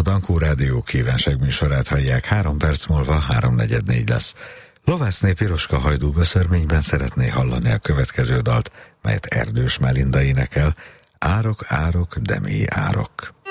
Dankó Rádió kívánság műsorát hallják, 3 perc múlva 3:44 lesz. Lovászné Piroska Hajdú Böszörményben szeretné hallani a következő dalt, melyet Erdős Melinda énekel, Árok, árok, de mély árok.